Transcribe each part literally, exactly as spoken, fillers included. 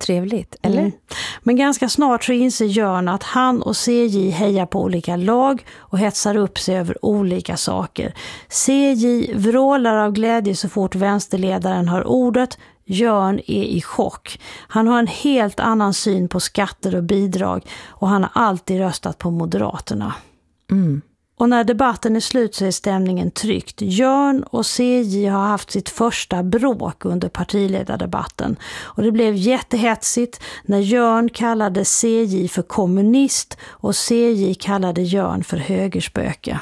trevligt, eller? Mm. Men ganska snart så inser Jörn att han och C J hejar på olika lag och hetsar upp sig över olika saker. C J vrålar av glädje så fort vänsterledaren har ordet. Jörn är i chock. Han har en helt annan syn på skatter och bidrag och han har alltid röstat på Moderaterna. Mm. Och när debatten är slut så är stämningen tryckt. Jörn och C J har haft sitt första bråk under partiledardebatten. Och det blev jättehetsigt när Jörn kallade C J för kommunist och C J kallade Jörn för högerspöke.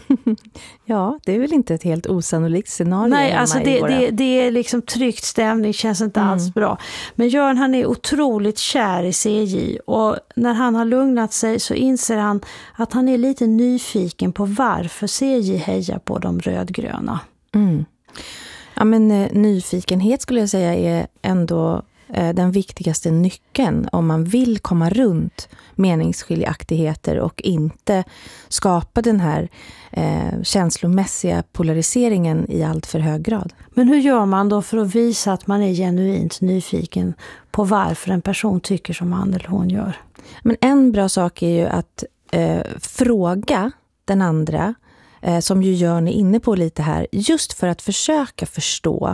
Ja, det är väl inte ett helt osannolikt scenario. Nej, alltså det, våra... det, det är liksom tryckt stämning, känns inte mm. alls bra. Men Jörn, han är otroligt kär i C J och när han har lugnat sig så inser han att han är lite nyfiken på varför C J hejar på de rödgröna. Mm. Ja, men eh, nyfikenhet skulle jag säga är ändå eh, den viktigaste nyckeln om man vill komma runt meningsskiljaktigheter och inte skapa den här eh, känslomässiga polariseringen i allt för hög grad. Men hur gör man då för att visa att man är genuint nyfiken på varför en person tycker som han eller hon gör? Men en bra sak är ju att eh, fråga den andra, eh, som ju Jörn är inne på lite här, just för att försöka förstå.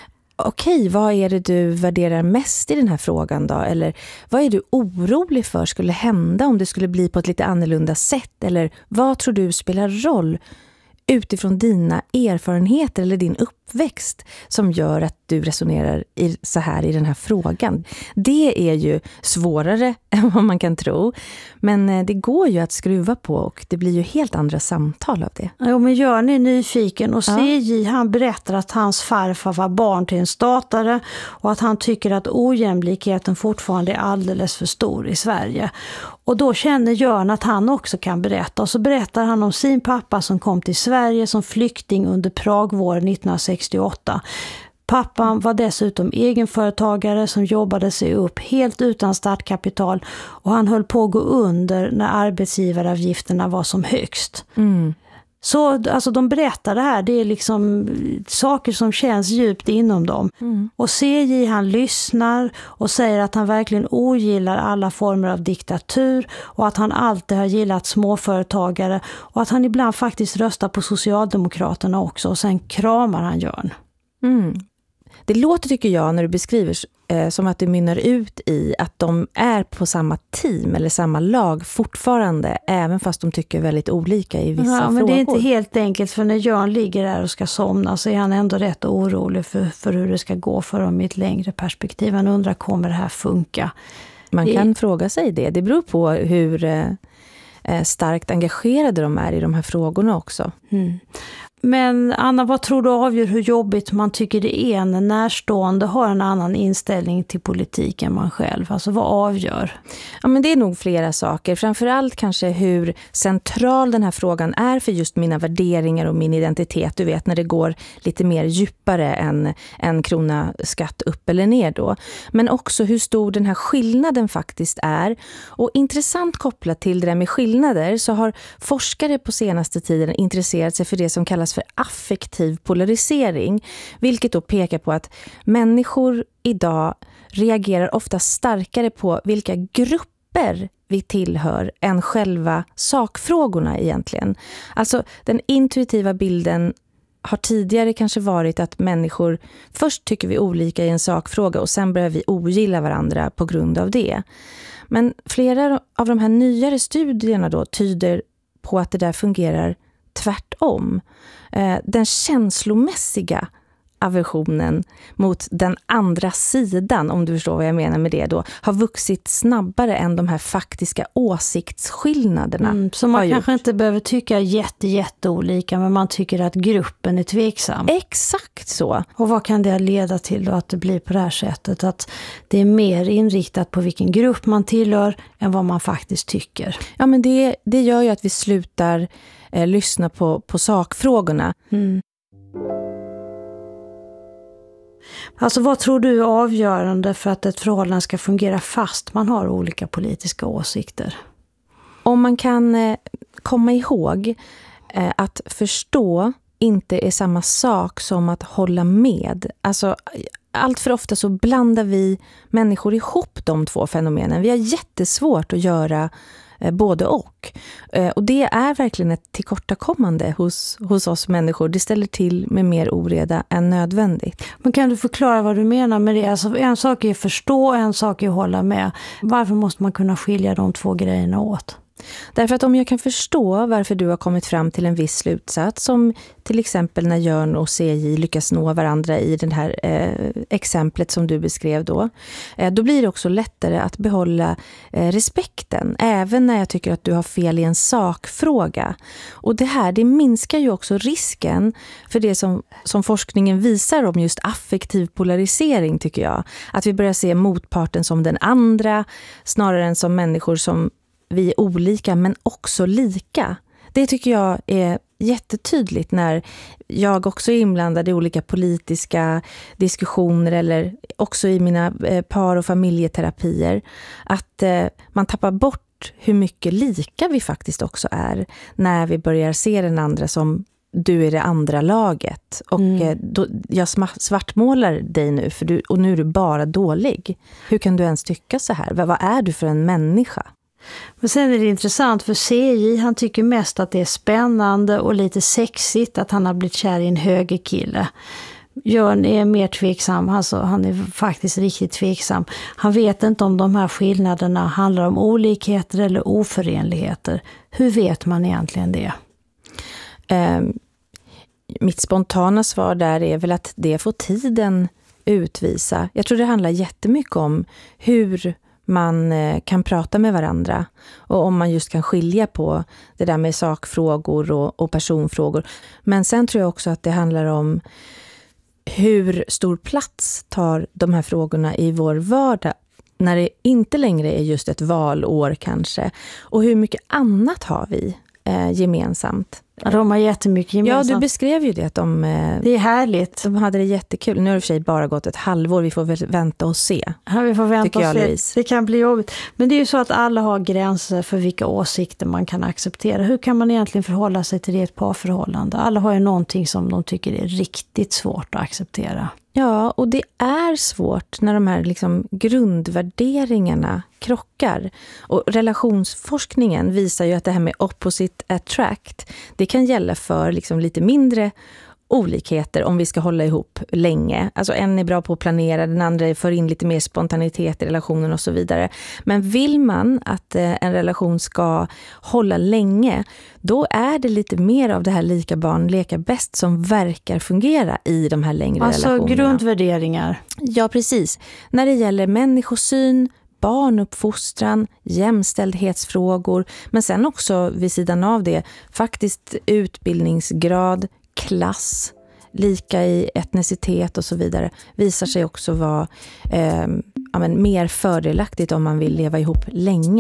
Okej, vad är det du värderar mest i den här frågan då? Eller vad är du orolig för skulle hända om det skulle bli på ett lite annorlunda sätt? Eller vad tror du spelar roll utifrån dina erfarenheter eller din uppväxt som gör att du resonerar i, så här i den här frågan? Det är ju svårare än vad man kan tro. Men det går ju att skruva på och det blir ju helt andra samtal av det. Jo, men Jörn är nyfiken och C J ja. han berättar att hans farfar var barn till en statare och att han tycker att ojämlikheten fortfarande är alldeles för stor i Sverige. Och då känner Jörn att han också kan berätta. Och så berättar han om sin pappa som kom till Sverige som flykting under Pragvåren nittonhundrasextioåtta. Pappan var dessutom egenföretagare som jobbade sig upp helt utan startkapital och han höll på att gå under när arbetsgivaravgifterna var som högst. Mm. Så alltså, de berättar det här, det är liksom saker som känns djupt inom dem. Mm. Och C J han lyssnar och säger att han verkligen ogillar alla former av diktatur och att han alltid har gillat småföretagare och att han ibland faktiskt röstar på Socialdemokraterna också och sen kramar han Jörn. Mm. Det låter, tycker jag, när du beskriver eh, som att det mynnar ut i att de är på samma team eller samma lag fortfarande, även fast de tycker väldigt olika i vissa ja, frågor. Men det är inte helt enkelt, för när Jörn ligger där och ska somna så är han ändå rätt orolig för, för hur det ska gå för dem i ett längre perspektiv. Han undrar, kommer det här funka? Man det... kan fråga sig det. Det beror på hur eh, starkt engagerade de är i de här frågorna också. Mm. Men Anna, vad tror du avgör hur jobbigt man tycker det är när närstående har en annan inställning till politik än man själv? Alltså vad avgör? Ja, men det är nog flera saker. Framförallt kanske hur central den här frågan är för just mina värderingar och min identitet. Du vet, när det går lite mer djupare än en krona skatt upp eller ner då. Men också hur stor den här skillnaden faktiskt är. Och intressant kopplat till det där med skillnader så har forskare på senaste tiden intresserat sig för det som kallas för affektiv polarisering, vilket då pekar på att människor idag reagerar ofta starkare på vilka grupper vi tillhör än själva sakfrågorna egentligen. Alltså den intuitiva bilden har tidigare kanske varit att människor först tycker vi olika i en sakfråga och sen börjar vi ogilla varandra på grund av det. Men flera av de här nyare studierna då tyder på att det där fungerar tvärtom. Den känslomässiga aversionen mot den andra sidan, om du förstår vad jag menar med det då, har vuxit snabbare än de här faktiska åsiktsskillnaderna. Mm, så man kanske gjort. inte behöver tycka jätte, jätte olika, men man tycker att gruppen är tveksam. Exakt så. Och vad kan det leda till då, att det blir på det här sättet? Att det är mer inriktat på vilken grupp man tillhör än vad man faktiskt tycker. Ja, men det, det gör ju att vi slutar eh, lyssna på, på sakfrågorna. Mm. Alltså vad tror du är avgörande för att ett förhållande ska fungera fast man har olika politiska åsikter? Om man kan eh, komma ihåg eh, att förstå inte är samma sak som att hålla med. Alltså allt för ofta så blandar vi människor ihop de två fenomenen. Vi har jättesvårt att göra eh, både och. Eh, och det är verkligen ett tillkortakommande hos, hos oss människor. Det ställer till med mer oreda än nödvändigt. Men kan du förklara vad du menar med det? Alltså, en sak är att förstå, en sak är att hålla med. Varför måste man kunna skilja de två grejerna åt? Därför att om jag kan förstå varför du har kommit fram till en viss slutsats, som till exempel när Jörn och C J lyckas nå varandra i det här eh, exemplet som du beskrev då, eh, då blir det också lättare att behålla eh, respekten, även när jag tycker att du har fel i en sakfråga. Och det här, det minskar ju också risken för det som, som forskningen visar om just affektiv polarisering, tycker jag. Att vi börjar se motparten som den andra, snarare än som människor som vi är olika men också lika. Det tycker jag är jättetydligt när jag också är inblandad i olika politiska diskussioner eller också i mina par- och familjeterapier. Att eh, man tappar bort hur mycket lika vi faktiskt också är när vi börjar se den andra som du är det andra laget. Och mm. eh, då, jag svartmålar dig nu för du, och nu är du bara dålig. Hur kan du ens tycka så här? Vad, vad är du för en människa? Men sen är det intressant för C J, han tycker mest att det är spännande och lite sexigt att han har blivit kär i en högerkille. Jörn är mer tveksam, alltså han är faktiskt riktigt tveksam. Han vet inte om de här skillnaderna handlar om olikheter eller oförenligheter. Hur vet man egentligen det? Um, mitt spontana svar där är väl att det får tiden utvisa. Jag tror det handlar jättemycket om hur man kan prata med varandra och om man just kan skilja på det där med sakfrågor och, och personfrågor. Men sen tror jag också att det handlar om hur stor plats tar de här frågorna i vår vardag när det inte längre är just ett valår kanske. Och hur mycket annat har vi eh, gemensamt. Ja, de har jättemycket gemensamt. Ja, du beskrev ju det att de, det är härligt. De hade det jättekul. Nu har det för sig bara gått ett halvår. Vi får väl vänta och se. Ja, vi får vänta och jag, se. Louise. Det kan bli jobbigt. Men det är ju så att alla har gränser för vilka åsikter man kan acceptera. Hur kan man egentligen förhålla sig till det ett parförhållande? Alla har ju någonting som de tycker är riktigt svårt att acceptera. Ja, och det är svårt när de här liksom grundvärderingarna krockar. Och relationsforskningen visar ju att det här med opposite attract, det kan gälla för liksom lite mindre olikheter om vi ska hålla ihop länge. Alltså en är bra på att planera, den andra för in lite mer spontanitet i relationen och så vidare. Men vill man att en relation ska hålla länge, då är det lite mer av det här lika barn leka bäst som verkar fungera i de här längre alltså relationerna. Alltså grundvärderingar. Ja, precis. När det gäller människosyn, barnuppfostran, jämställdhetsfrågor, men sen också vid sidan av det faktiskt utbildningsgrad, klass, lika i etnicitet och så vidare visar sig också vara eh, ja, men mer fördelaktigt om man vill leva ihop länge.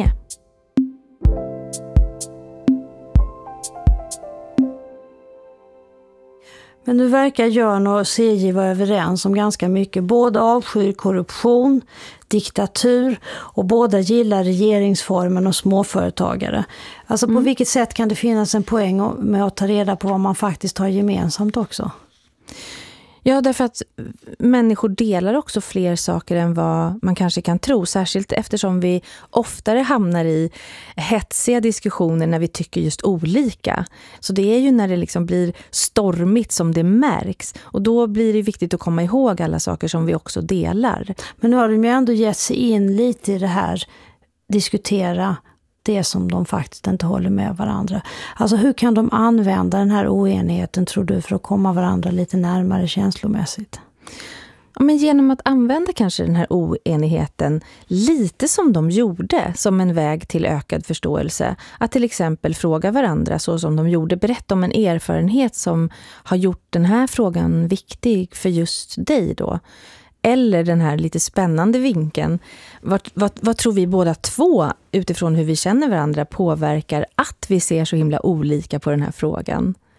Men nu verkar Jörn och C J vara överens om ganska mycket. Båda avskyr korruption, diktatur och båda gillar regeringsformen och småföretagare. Alltså på mm. vilket sätt kan det finnas en poäng med att ta reda på vad man faktiskt har gemensamt också? Ja, därför att människor delar också fler saker än vad man kanske kan tro. Särskilt eftersom vi oftare hamnar i hetsiga diskussioner när vi tycker just olika. Så det är ju när det liksom blir stormigt som det märks. Och då blir det viktigt att komma ihåg alla saker som vi också delar. Men nu har de ju ändå gett sig in lite i det här, diskutera det som de faktiskt inte håller med varandra. Alltså hur kan de använda den här oenigheten, tror du, för att komma varandra lite närmare känslomässigt? Ja, men genom att använda kanske den här oenigheten lite som de gjorde, som en väg till ökad förståelse. Att till exempel fråga varandra så som de gjorde. Berätta om en erfarenhet som har gjort den här frågan viktig för just dig då. Eller den här lite spännande vinkeln. Vad, vad, vad tror vi båda två utifrån hur vi känner varandra påverkar att vi ser så himla olika på den här frågan?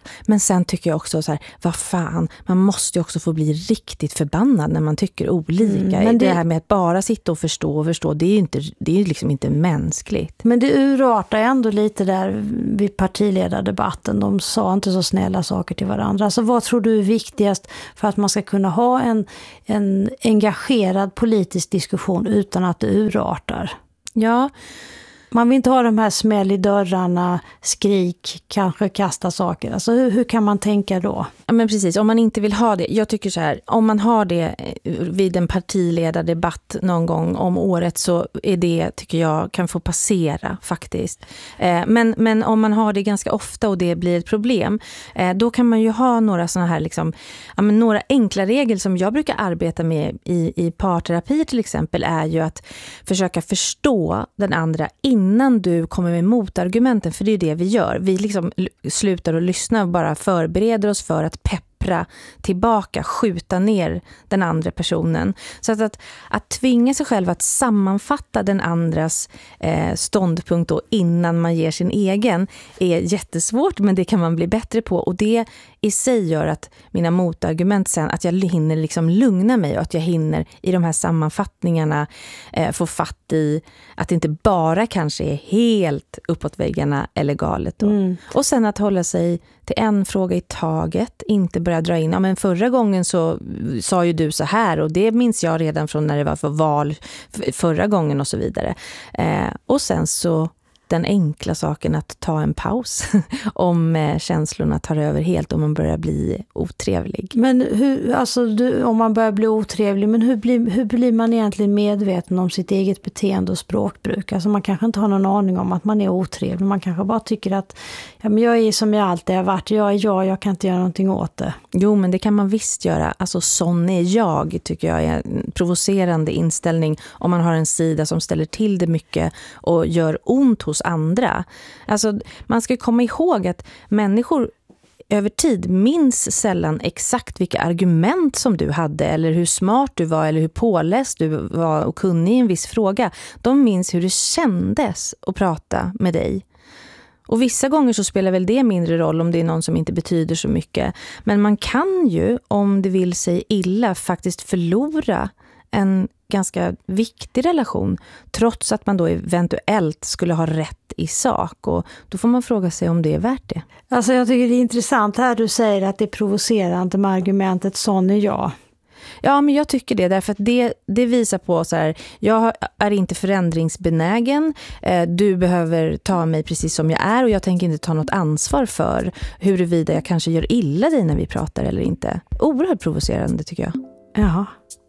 men sen tycker jag också så här, vad fan, man måste ju också få bli riktigt förbannad när man tycker olika. Mm, men det... det här med att bara sitta och förstå och förstå, det är ju inte, det är ju liksom inte mänskligt. Men det urartar ändå lite där vid partiledardebatten. De sa inte så snälla saker till varandra. Alltså vad tror du är viktigast för att man ska kunna ha en, en engagerad politisk diskussion utan att det urartar? Ja, man vill inte ha de här smäll i dörrarna, skrik, kanske kasta saker. Alltså hur, hur kan man tänka då? Ja, men precis, om man inte vill ha det. Jag tycker så här, om man har det vid en partiledardebatt någon gång om året så är det, tycker jag, kan få passera faktiskt. Eh, men, men om man har det ganska ofta och det blir ett problem, eh, då kan man ju ha några såna här liksom, ja, men några enkla regler som jag brukar arbeta med i, i parterapi till exempel, är ju att försöka förstå den andra innan du kommer med motargumenten, för det är det vi gör. Vi liksom slutar att lyssna och bara förbereder oss för att peppra tillbaka, skjuta ner den andra personen. Så att, att, att tvinga sig själv att sammanfatta den andras eh, ståndpunkt då innan man ger sin egen är jättesvårt, men det kan man bli bättre på. Och det i sig gör att mina motargument sen, att jag hinner liksom lugna mig och att jag hinner i de här sammanfattningarna eh, få fatt i att det inte bara kanske är helt uppåt väggarna eller galet då. Mm. Och sen att hålla sig till en fråga i taget, inte börja dra in, ja men förra gången så sa ju du så här och det minns jag redan från när det var för val förra gången och så vidare. Eh, och sen så den enkla saken att ta en paus om eh, känslorna tar över helt och man börjar bli otrevlig. Men hur, alltså du, om man börjar bli otrevlig, men hur blir, hur blir man egentligen medveten om sitt eget beteende och språkbruk? Alltså man kanske inte har någon aning om att man är otrevlig. Man kanske bara tycker att ja, men jag är som jag alltid har varit. Jag är jag, jag kan inte göra någonting åt det. Jo, men det kan man visst göra. Alltså sån är jag, tycker jag är en provocerande inställning om man har en sida som ställer till det mycket och gör ont hos andra. Alltså man ska komma ihåg att människor över tid minns sällan exakt vilka argument som du hade eller hur smart du var eller hur påläst du var och kunnig i en viss fråga. De minns hur det kändes att prata med dig. Och vissa gånger så spelar väl det mindre roll om det är någon som inte betyder så mycket. Men man kan ju, om det vill sig illa, faktiskt förlora en ganska viktig relation trots att man då eventuellt skulle ha rätt i sak, och då får man fråga sig om det är värt det. Alltså jag tycker det är intressant här du säger att det är provocerande med argumentet sån är jag. Ja, men jag tycker det, därför att det, det visar på så här, jag är inte förändringsbenägen, du behöver ta mig precis som jag är och jag tänker inte ta något ansvar för huruvida jag kanske gör illa dig när vi pratar eller inte. Oerhört provocerande tycker jag. Ja.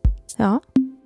Ja.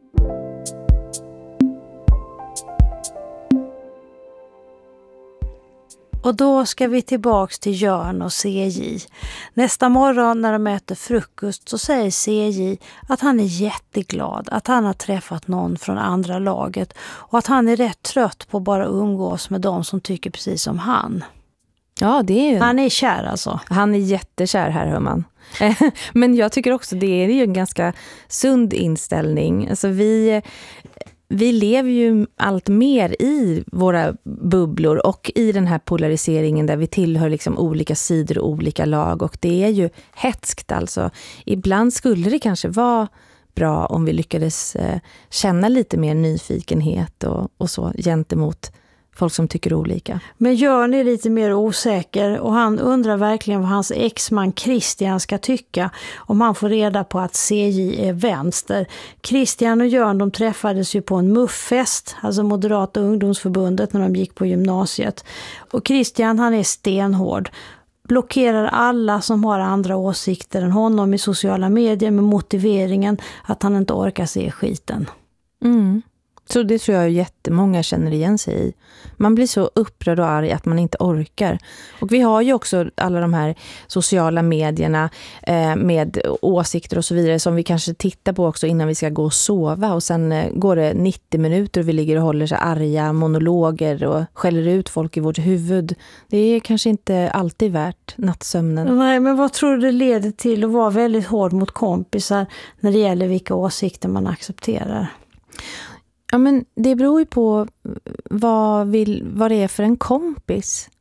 Och då ska vi tillbaks till Jörn och C J. Nästa morgon när de äter frukost så säger C J att han är jätteglad att han har träffat någon från andra laget och att han är rätt trött på att bara umgås med de som tycker precis som han. Ja, det är ju... Han är kär alltså. Han är jättekär här, hör man. Men jag tycker också det är ju en ganska sund inställning. Alltså vi... Vi lever ju allt mer i våra bubblor och i den här polariseringen där vi tillhör liksom olika sidor och olika lag, och det är ju hetskt alltså. Ibland skulle det kanske vara bra om vi lyckades eh, känna lite mer nyfikenhet och, och så gentemot folk som tycker olika. Men Jörn är lite mer osäker och han undrar verkligen vad hans exman Christian ska tycka om han får reda på att C J är vänster. Christian och Jörn, de träffades ju på en muffest, alltså Moderata ungdomsförbundet, när de gick på gymnasiet. Och Christian, han är stenhård. Blockerar alla som har andra åsikter än honom i sociala medier med motiveringen att han inte orkar se skiten. Mm. Så det tror jag jättemånga känner igen sig i. Man blir så upprörd och arg att man inte orkar. Och vi har ju också alla de här sociala medierna eh, med åsikter och så vidare som vi kanske tittar på också innan vi ska gå och sova. Och sen eh, går det nittio minuter och vi ligger och håller så arga monologer och skäller ut folk i vårt huvud. Det är kanske inte alltid värt nattsömnen. Nej, men vad tror du det leder till att vara väldigt hård mot kompisar när det gäller vilka åsikter man accepterar? Ja, men det beror ju på vad, vill, vad det är för en kompis.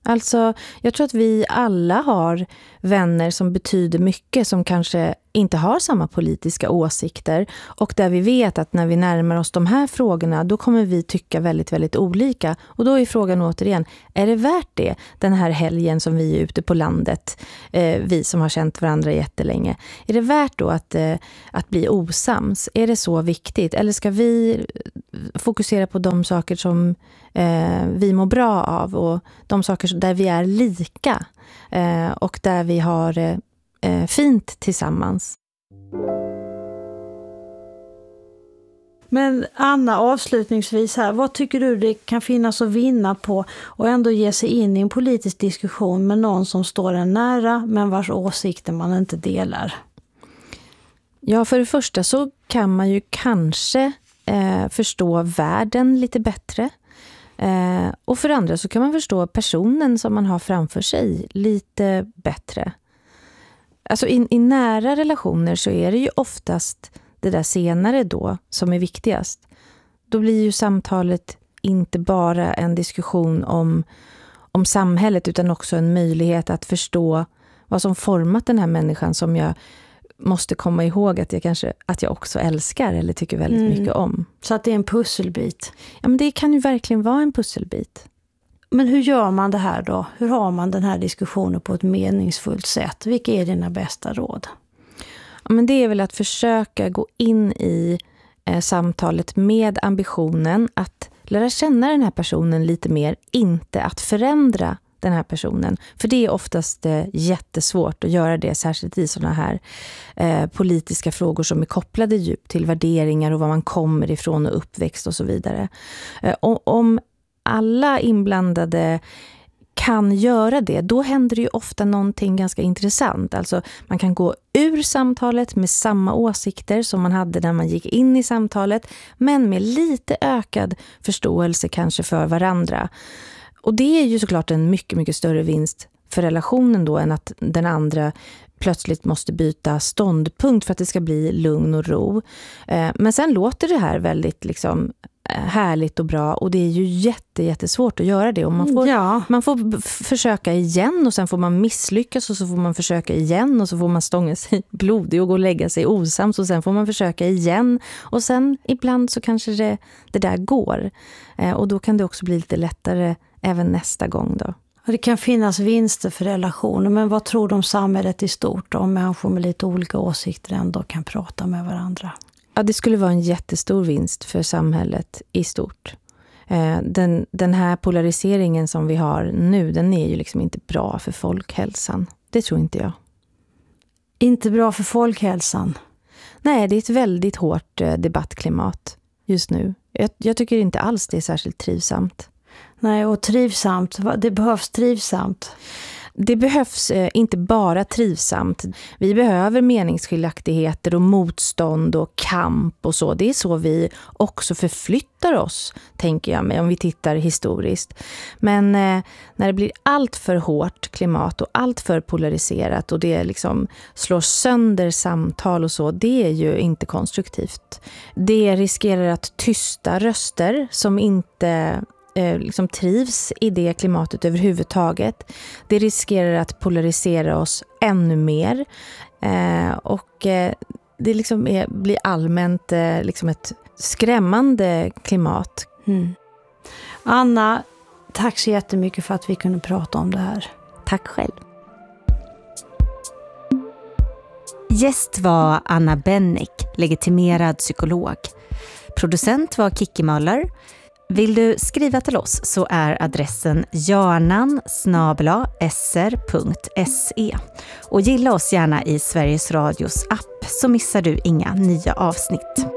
Alltså, jag tror att vi alla har vänner som betyder mycket, som kanske inte har samma politiska åsikter, och där vi vet att när vi närmar oss de här frågorna, då kommer vi tycka väldigt, väldigt olika. Och då är frågan återigen, är det värt det den här helgen som vi är ute på landet, eh, vi som har känt varandra jättelänge? Är det värt då att, eh, att bli osams? Är det så viktigt? Eller ska vi fokusera på de saker som eh, vi mår bra av, och de saker där vi är lika eh, och där vi har eh, fint tillsammans? Men Anna, avslutningsvis här, vad tycker du det kan finnas att vinna på och ändå ge sig in i en politisk diskussion med någon som står en nära men vars åsikter man inte delar? Ja, för det första så kan man ju kanske eh, förstå världen lite bättre. Eh, och för det andra så kan man förstå personen som man har framför sig lite bättre. Alltså i, i nära relationer så är det ju oftast det där senare då som är viktigast. Då blir ju samtalet inte bara en diskussion om, om samhället, utan också en möjlighet att förstå vad som format den här människan som jag måste komma ihåg att jag kanske att jag också älskar eller tycker väldigt mm. mycket om. Så att det är en pusselbit. Ja, men det kan ju verkligen vara en pusselbit. Men hur gör man det här då? Hur har man den här diskussionen på ett meningsfullt sätt? Vilka är dina bästa råd? Ja, men det är väl att försöka gå in i eh, samtalet med ambitionen att lära känna den här personen lite mer, inte att förändra den här personen. För det är oftast eh, jättesvårt att göra det, särskilt i sådana här eh, politiska frågor som är kopplade djupt till värderingar och var man kommer ifrån och uppväxt och så vidare. Eh, och, om alla inblandade kan göra det, då händer det ju ofta någonting ganska intressant. Alltså man kan gå ur samtalet med samma åsikter som man hade när man gick in i samtalet, men med lite ökad förståelse kanske för varandra. Och det är ju såklart en mycket, mycket större vinst för relationen då än att den andra plötsligt måste byta ståndpunkt för att det ska bli lugn och ro. Men sen låter det här väldigt liksom härligt och bra, och det är ju jätte, jättesvårt att göra det. Och man får, ja. man får försöka igen, och sen får man misslyckas, och så får man försöka igen, och så får man stånga sig blodig och gå och lägga sig osams, och sen får man försöka igen, och sen ibland så kanske det, det där går. Och då kan det också bli lite lättare även nästa gång då. Det kan finnas vinster för relationer, men vad tror du om samhället i stort, om människor med lite olika åsikter ändå kan prata med varandra? Ja, det skulle vara en jättestor vinst för samhället i stort. Den, den här polariseringen som vi har nu, den är ju liksom inte bra för folkhälsan. Det tror inte jag. Inte bra för folkhälsan? Nej, det är ett väldigt hårt debattklimat just nu. Jag, jag tycker inte alls det är särskilt trivsamt. Nej, och trivsamt. Det behövs trivsamt. Det behövs eh, inte bara trivsamt. Vi behöver meningsskiljaktigheter och motstånd och kamp och så. Det är så vi också förflyttar oss, tänker jag mig, om vi tittar historiskt. Men eh, när det blir allt för hårt klimat och allt för polariserat, och det liksom slår sönder samtal och så, det är ju inte konstruktivt. Det riskerar att tysta röster som inte liksom trivs i det klimatet överhuvudtaget. Det riskerar att polarisera oss ännu mer, eh, och eh, det liksom är, blir allmänt eh, liksom ett skrämmande klimat. Mm. Anna, tack så jättemycket för att vi kunde prata om det här. Tack själv. Gäst var Anna Bennick, legitimerad psykolog. Producent var Kikki Möller. Vill du skriva till oss så är adressen jarnan snabel-a s r punkt se. Och gilla oss gärna i Sveriges Radios app så missar du inga nya avsnitt.